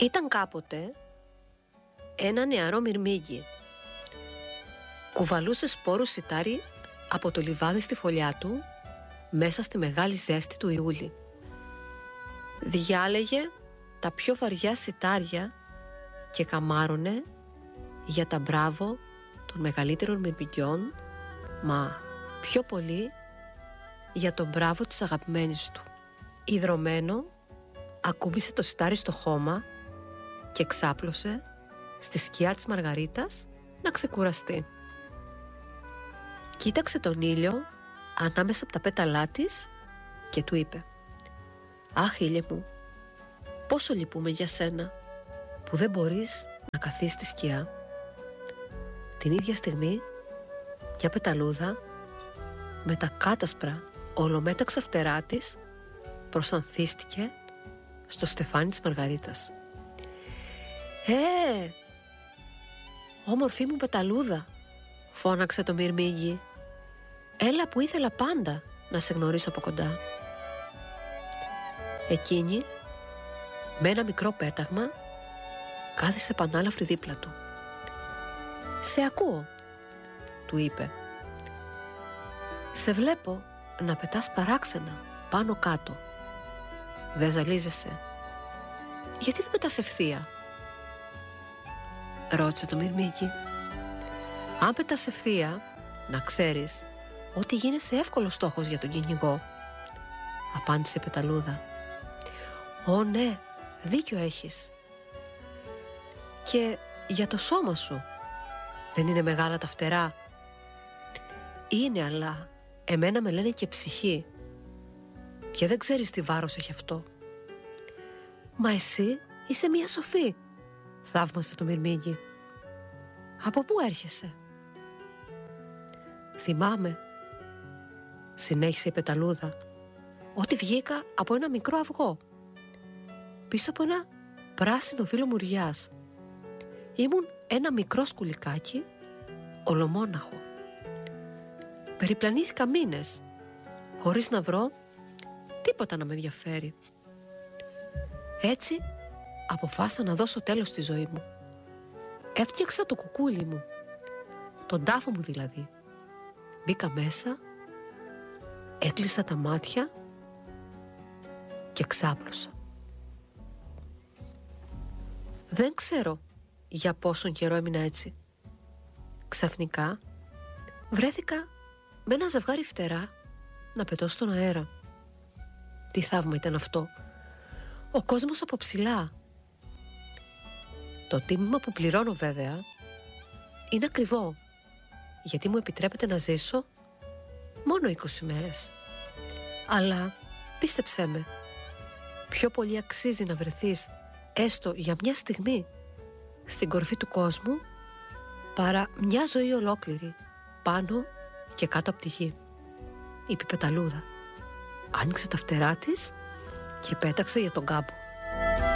Ήταν κάποτε ένα νεαρό μυρμήγκι. Κουβαλούσε σπόρους σιτάρι από το λιβάδι στη φωλιά του μέσα στη μεγάλη ζέστη του Ιούλη. Διάλεγε τα πιο βαριά σιτάρια και καμάρωνε για τα μπράβο των μεγαλύτερων μυρμηγκιών, μα πιο πολύ για τον μπράβο της αγαπημένης του. Ιδρωμένο, ακούμπησε το σιτάρι στο χώμα και ξάπλωσε στη σκιά της Μαργαρίτας να ξεκουραστεί. Κοίταξε τον ήλιο ανάμεσα από τα πέταλά της και του είπε: «Αχ, ήλιε μου, πόσο λυπούμε για σένα που δεν μπορείς να καθίσεις στη σκιά». Την ίδια στιγμή μια πεταλούδα με τα κάτασπρα ολομέταξα φτερά της προσανθίστηκε στο στεφάνι της Μαργαρίτας. Όμορφη μου πεταλούδα», φώναξε το μυρμήγκι, «έλα που ήθελα πάντα να σε γνωρίσω από κοντά». Εκείνη με ένα μικρό πέταγμα κάθισε πανάλαφρη δίπλα του. «Σε ακούω», του είπε. «Σε βλέπω να πετάς παράξενα πάνω κάτω. Δεν ζαλίζεσαι? Γιατί δεν πετάς ευθεία?» ρώτησε το μυρμήγκι. «Αν πετάς ευθεία, να ξέρεις ότι γίνεσαι εύκολος στόχος για τον κυνηγό», απάντησε η πεταλούδα. «Ω ναι, δίκιο έχεις. Και για το σώμα σου, δεν είναι μεγάλα τα φτερά?» «Είναι, αλλά εμένα με λένε και ψυχή και δεν ξέρεις τι βάρος έχει αυτό». «Μα εσύ είσαι μια σοφή», θαύμασε το μυρμήγκι. «Από πού έρχεσαι?» «Θυμάμαι», συνέχισε η πεταλούδα, «ότι βγήκα από ένα μικρό αυγό πίσω από ένα πράσινο φύλλο μουριάς. Ήμουν ένα μικρό σκουλικάκι ολομόναχο. Περιπλανήθηκα μήνες χωρίς να βρω τίποτα να με ενδιαφέρει. Έτσι αποφάσισα να δώσω τέλος στη ζωή μου. Έφτιαξα το κουκούλι μου, τον τάφο μου δηλαδή. Μπήκα μέσα, έκλεισα τα μάτια και ξάπλωσα. Δεν ξέρω για πόσον καιρό έμεινα έτσι. Ξαφνικά βρέθηκα με ένα ζευγάρι φτερά να πετώ στον αέρα. Τι θαύμα ήταν αυτό! Ο κόσμος από ψηλά. Το τίμημα που πληρώνω βέβαια είναι ακριβό, γιατί μου επιτρέπεται να ζήσω μόνο 20 μέρες. Αλλά πίστεψέ με, πιο πολύ αξίζει να βρεθείς έστω για μια στιγμή στην κορυφή του κόσμου παρά μια ζωή ολόκληρη πάνω και κάτω από τη γη», είπε η πεταλούδα. Άνοιξε τα φτερά της και πέταξε για τον κάμπο.